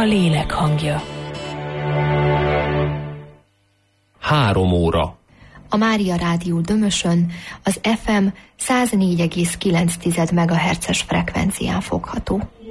lélek hangja. 3 óra. A Mária Rádió Dömösön az FM 104,9 MHz-es frekvencián fogható.